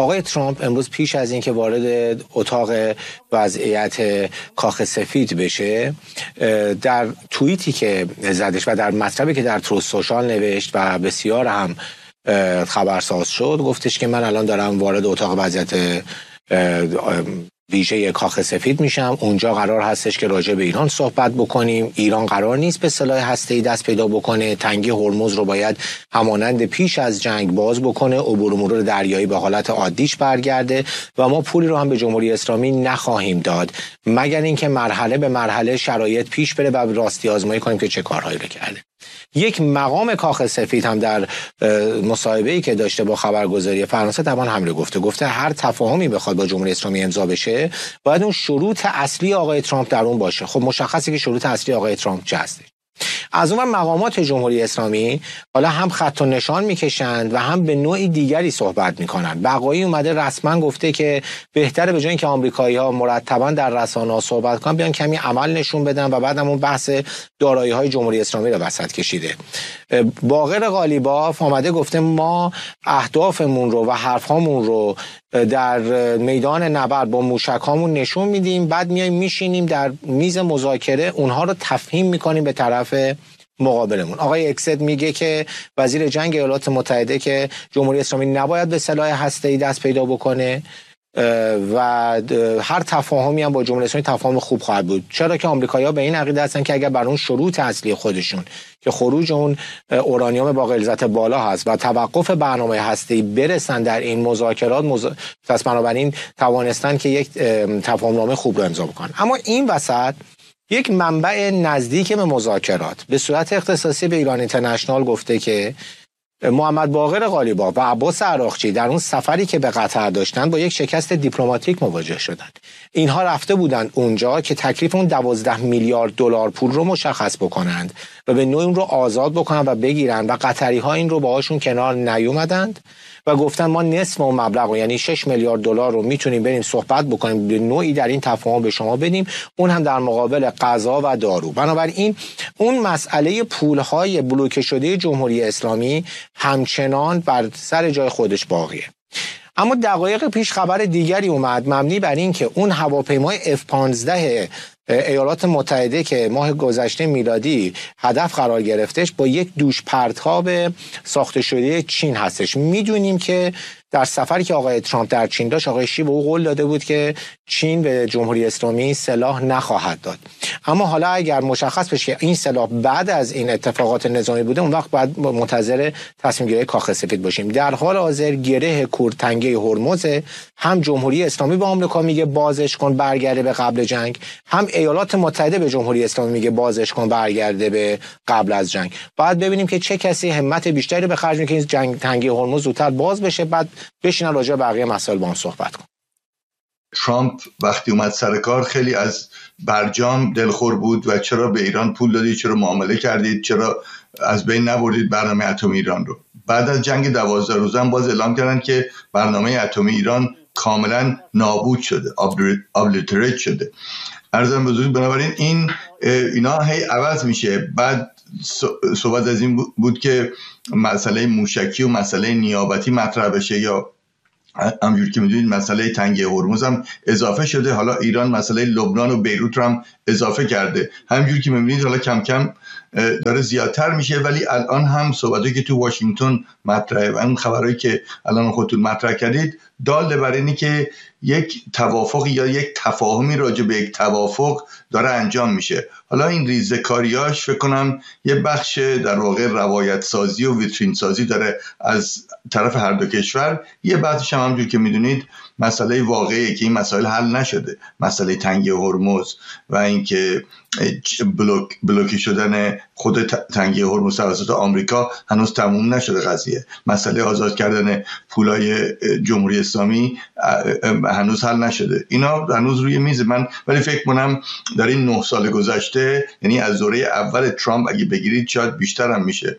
آقای ترامپ امروز پیش از اینکه وارد اتاق وضعیت کاخ سفید بشه، در توییتی که زدش و در مطلبی که در تروث سوشال نوشت و بسیار هم خبرساز شد، گفتش که من الان دارم وارد اتاق وضعیت ویژه کاخ سفید میشم. اونجا قرار هستش که راجع به ایران صحبت بکنیم. ایران قرار نیست به سلاح هسته‌ای دست پیدا بکنه. تنگی هرمز رو باید همانند پیش از جنگ باز بکنه، عبور و مرور دریایی به حالت عادیش برگرده و ما پولی رو هم به جمهوری اسلامی نخواهیم داد مگر اینکه مرحله به مرحله شرایط پیش بره و راستی آزمایی کنیم که چه کارهایی رو کرده. یک مقام کاخ سفید هم در مصاحبه‌ای که داشته با خبرگزاری فرانسه طبعا همین گفته هر تفاهمی بخواد با جمهوری اسلامی امضا بشه باید اون شروط اصلی آقای ترامپ در اون باشه. خب مشخصه که شروط اصلی آقای ترامپ چه هست. از اون مقامات جمهوری اسلامی حالا هم خط و نشان میکشند و هم به نوعی دیگری صحبت میکنند. بقایی اومده رسما گفته که بهتره به جای اینکه آمریکایی‌ها مرتبا در رسانه‌ها صحبت کنن بیان کمی عمل نشون بدن و بعدم اون بحث دارایی‌های جمهوری اسلامی رو وسط کشیده. باقر غالیباف اومده گفته ما اهدافمون رو و حرفامون رو در میدان نبرد با موشک‌هامون نشون میدیم، بعد میایم میشینیم در میز مذاکره اونها رو تفهیم میکنیم به طرف مقابلمون. آقای اکسد میگه که وزیر جنگ ایالات متحده که جمهوری اسلامی نباید به سلاح هسته‌ای دست پیدا بکنه و هر تفاهمی هم با جمهوری اسلامی تفاهم خوب خواهد بود. چرا که آمریکایی‌ها به این عقیده هستن که اگر بر اون شروط اصلی خودشون که خروج اون اورانیوم با غلظت بالا هست و توقف برنامه هسته‌ای برسن در این مذاکرات پس بنابراین توانستن که یک تفاهمنامه خوب رو امضا بکنن. اما این وسط یک منبع نزدیک به مذاکرات به صورت اختصاصی به ایران اینترنشنال گفته که محمد باقر غالیباف و عباس عراقچی در اون سفری که به قطر داشتن با یک شکست دیپلماتیک مواجه شدند. اینها رفته بودند اونجا که تکلیف اون 12 میلیارد دلار پول رو مشخص بکنند و به نوعی اون رو آزاد بکنند و بگیرند و قطری ها این رو باهاشون کنار نیومدند و گفتن ما نصف اون مبلغ یعنی 6 میلیارد دلار رو میتونیم بریم صحبت بکنیم به نوعی در این تفاهم به شما بدیم، اون هم در مقابل غذا و دارو. بنابراین اون مسئله پولهای بلوکه شده جمهوری اسلامی همچنان بر سر جای خودش باقیه. اما دقایق پیش خبر دیگری اومد مبنی بر این که اون هواپیمای F-15 ایالات متحده که ماه گذشته میلادی هدف قرار گرفتش با یک دوش پرتاب ساخته شده چین هستش. میدونیم که در سفری که آقای ترامپ در چین داشت آقای شی به او قول داده بود که چین به جمهوری اسلامی سلاح نخواهد داد. اما حالا اگر مشخص بشه که این سلاح بعد از این اتفاقات نظامی بوده اون وقت باید منتظر تصمیم گیری کاخ سفید باشیم. در حال حاضر گره تنگه هرمز هم جمهوری اسلامی به آمریکا میگه بازش کن برگرده به قبل جنگ، هم ایالات متحده به جمهوری اسلامی میگه بازش کن برگرده به قبل از جنگ. باید ببینیم که چه کسی همت بیشتری رو به خرج می‌کنه که این جنگ تنگه هرمز زودتر باز بشه، بعد بشینن راجع به بقیه مسائل با هم صحبت کن. ترامپ وقتی اومد سر کار خیلی از برجام دلخور بود و چرا به ایران پول دادید، چرا معامله کردید، چرا از بین نبردید برنامه اتمی ایران رو. بعد از جنگ 12 روزه هم باز اعلام کردن که برنامه اتمی ایران کاملا نابود شده، ابلیتریت شده. عرضم بزرگ بنابراین اینا هی عوض میشه. بعد صحبت از این بود که مسئله موشکی و مسئله نیابتی مطرح بشه یا همجور که میدونید مسئله تنگه هرمز هم اضافه شده. حالا ایران مسئله لبنان و بیروت رو هم اضافه کرده. همجور که میبینید حالا کم کم داره زیادتر میشه، ولی الان هم صحبتی که تو واشنگتن مطرحه و اون خبرهایی که الان خودتون مطرح کردید دال بر اینی که یک توافق یا یک تفاهمی راجع به یک توافق داره انجام میشه. حالا این ریزه‌کاریاش فکر کنم یه بخش در واقع روایت سازی و ویترین سازی داره از طرف هر دو کشور. یه بخشش هم همونجور که میدونید مسئله واقعیه که این مسائل حل نشده، مسئله تنگه هرمز و اینکه بلوکی شدن خود تنگه هرمز توسط آمریکا هنوز تموم نشده قضیه. مسئله آزاد کردن پولای جمهوری اسلامی هنوز حل نشده. اینا هنوز روی میز من، ولی فکر کنم در این 9 سال گذشته، یعنی از دوره اول ترامپ اگه بگیرید شاید بیشتر هم میشه،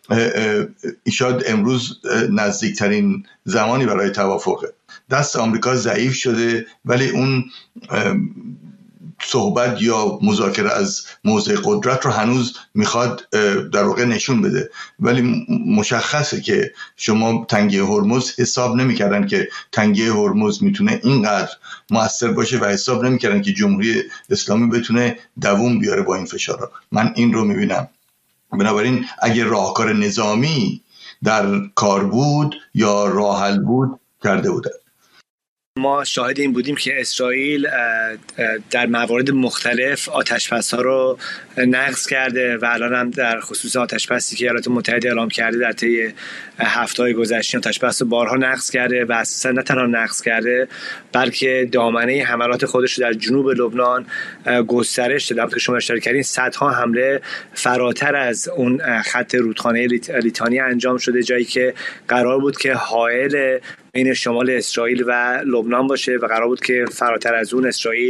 شاید امروز نزدیکترین زمانی برای توافقه. دست آمریکا ضعیف شده ولی اون صحبت یا مذاکره از موضع قدرت رو هنوز میخواد در واقع نشون بده. ولی مشخصه که شما تنگه هرمز حساب نمیکردن که تنگه هرمز میتونه اینقدر مؤثر باشه و حساب نمیکردن که جمهوری اسلامی بتونه دووم بیاره با این فشارها. من این رو میبینم. بنابراین اگه راهکار نظامی در کار بود یا راه حل بود کرده بودن. ما شاهد این بودیم که اسرائیل در موارد مختلف آتش‌بس‌ها رو نقض کرده و الان هم در خصوص آتش‌بسی که ایالات متحده اعلام کرده در طی هفته‌های گذشته آتش‌بس رو بارها نقض کرده و اساساً نه تنها نقض کرده بلکه دامنه حملات خودش رو در جنوب لبنان گسترش داده. که شما اشاره کردین صدها حمله فراتر از اون خط رودخانه لیتانی انجام شده، جایی که قرار بود که حائل بین شمال اسرائیل و لبنان باشه و قرار بود که فراتر از اون اسرائیل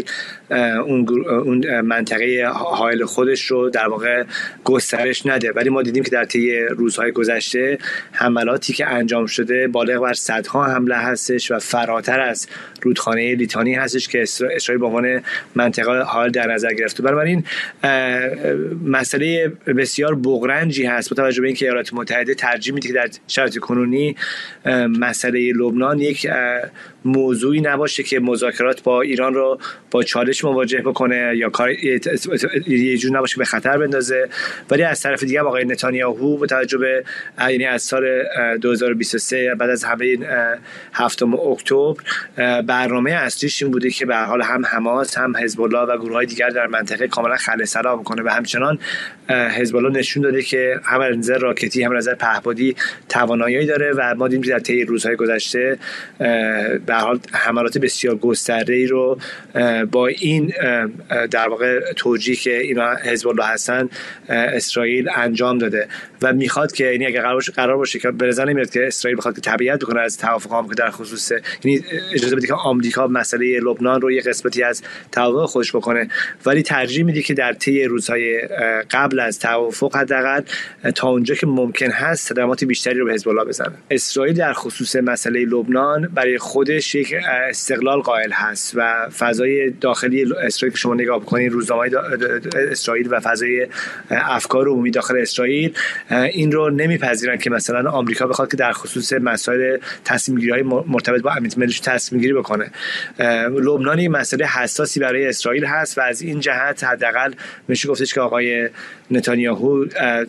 اون منطقه حائل خودش رو در واقع گسترش نده. ولی ما دیدیم که در طی روزهای گذشته حملاتی که انجام شده بالغ بر صدها حمله هستش و فراتر از رودخانه لیتانی هستش که اسرائیل به عنوان منطقه حائل در نظر گرفته. بنابراین مسئله بسیار بغرنجی هست با توجه به اینکه ایالات متحده ترجیح میده که در شرایط کنونی مسئله لبنان یک موضوعی نباشه که مذاکرات با ایران رو با چالش مواجه بکنه یا کار یه جور نباشه به خطر بندازه. ولی از طرف دیگه آقای نتانیاهو با توجه به یعنی از سال 2023 بعد از حمله 7 اکتبر برنامه اصلیش این بوده که به هر حال هم حماس هم حزب الله و گروه‌های دیگر در منطقه کاملا خلع سلام کنه و همچنان حزب الله نشون داده که هم از نظر راکتی هم از نظر پهپادی توانایی داره و ما دیدیم در طی روزهای گذشته به هر حال حملات بسیار گسترده‌ای رو با این در واقع توجیه که اینا حزب الله هستن اسرائیل انجام داده و میخواد که یعنی اگه قرار باشه که به نظر نمیاد که اسرائیل بخواد که تبعیت بکنه از توافق آمریکا در خصوص یعنی اجازه بده که آمریکا مسئله لبنان رو یه قسمتی از توافق خودش بکنه، ولی ترجیح میده که در طی روزهای قبل از توافق حداقل تا اونجا که ممکن هست صدمات بیشتری رو به حزب الله بزنه. اسرائیل در خصوص مسئله لبنان برای خودش یک استقلال قائل هست و فضای داخلی اسرائیل که شما نگاه بکنید روزنامه‌های اسرائیل و فضای افکار عمومی داخل اسرائیل این رو نمیپذیرن که مثلا آمریکا بخواد که در خصوص مسائل تصمیم‌گیری‌های مرتبط با امنیت ملی تصمیم‌گیری بکنه. لبنان این مسئله حساسی برای اسرائیل هست و از این جهت حداقل میشه گفتش که آقای نتانیاهو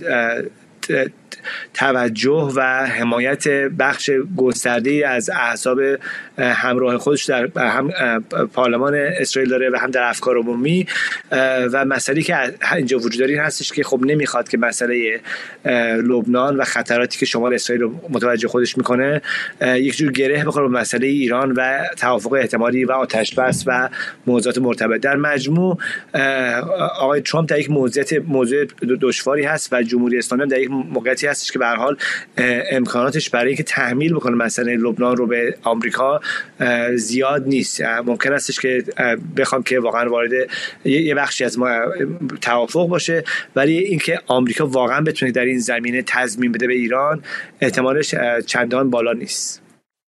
توجه و حمایت بخش گسترده‌ای از احزاب همراه خودش در هم پارلمان اسرائیل داره و هم در افکار عمومی و مسئله که اینجا وجود داره هستش که خب نمیخواد که مسئله لبنان و خطراتی که شمال اسرائیل رو متوجه خودش میکنه یک جور گره بخوره به مسئله ایران و توافق احتمالی و آتش‌بس و موضوعات مرتبط. در مجموع آقای ترامپ در یک موضوع دشواری هست و جمهوری اسلامی در یک موقعیتی هستش که به هر حال امکاناتش برای اینکه تحمیل بکنه مسئله لبنان رو به آمریکا زیاد نیست. ممکن استش که بخوام که واقعا وارد یه بخشی از ما توافق باشه، ولی اینکه آمریکا واقعا بتونه در این زمینه تضمین بده به ایران احتمالش چندان بالا نیست.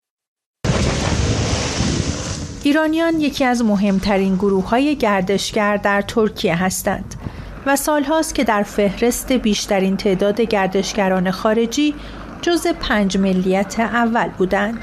ایرانیان یکی از مهمترین گروه‌های گردشگر در ترکیه هستند و سالهاست که در فهرست بیشترین تعداد گردشگران خارجی جزو 5 ملیت اول بودند.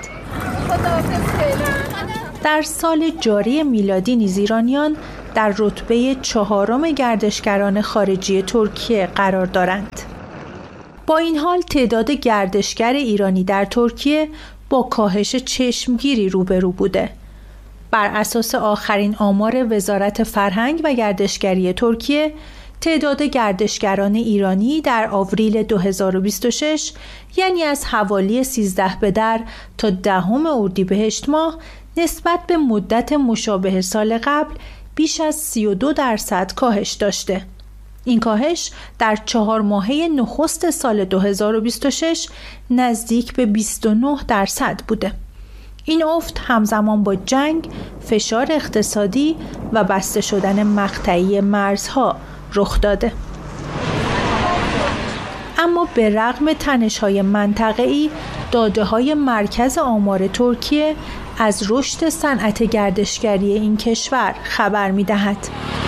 در سال جاری میلادی نیز ایرانیان در رتبه 4 گردشگران خارجی ترکیه قرار دارند. با این حال تعداد گردشگر ایرانی در ترکیه با کاهش چشمگیری روبرو بوده. بر اساس آخرین آمار وزارت فرهنگ و گردشگری ترکیه، تعداد گردشگران ایرانی در آوریل 2026 یعنی از حوالی 13 بدر تا 10 اردیبهشت ماه نسبت به مدت مشابه سال قبل بیش از 32% کاهش داشته. این کاهش در 4 ماهه نخست سال 2026 نزدیک به 29% بوده. این افت همزمان با جنگ، فشار اقتصادی و بسته شدن مقطعی مرزها رخ داده. اما به رغم تنش‌های منطقه‌ای داده‌های مرکز آمار ترکیه از رشد صنعت گردشگری این کشور خبر می‌دهد.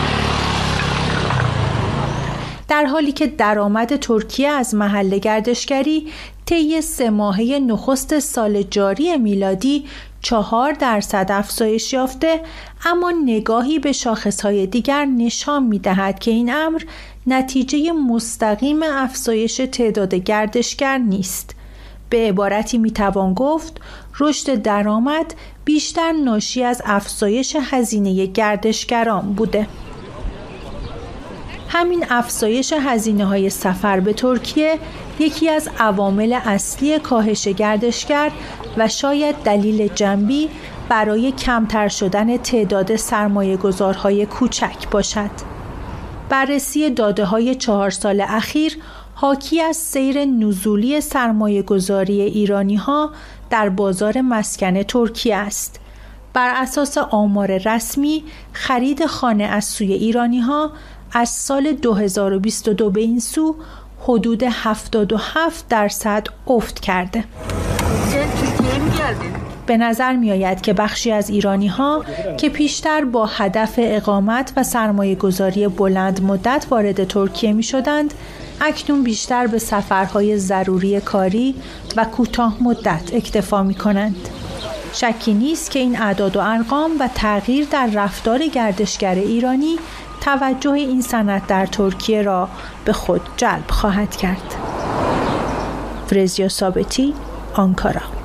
در حالی که درآمد ترکیه از محل گردشگری طی 3 ماهه نخست سال جاری میلادی 4% افزایش یافته، اما نگاهی به شاخص‌های دیگر نشان می‌دهد که این امر نتیجه مستقیم افزایش تعداد گردشگر نیست. به عبارتی میتوان گفت رشد درآمد بیشتر ناشی از افزایش هزینه گردشگران بوده. همین افزایش هزینه‌های سفر به ترکیه یکی از عوامل اصلی کاهش گردشگر و شاید دلیل جنبی برای کمتر شدن تعداد سرمایه‌گذارهای کوچک باشد. بررسی داده‌های 4 سال اخیر حاکی از سیر نزولی سرمایه‌گذاری ایرانی‌ها در بازار مسکن ترکیه است. بر اساس آمار رسمی، خرید خانه از سوی ایرانی‌ها از سال 2022 به این سو حدود 77% افت کرده. به نظر می آید که بخشی از ایرانی‌ها که پیشتر با هدف اقامت و سرمایه‌گذاری بلند مدت وارد ترکیه می شدند، اکنون بیشتر به سفرهای ضروری کاری و کوتاه مدت اکتفا می کنند. شکی نیست که این اعداد و ارقام و تغییر در رفتار گردشگر ایرانی توجه این صنعت در ترکیه را به خود جلب خواهد کرد. فرزیا ثابتی، آنکارا.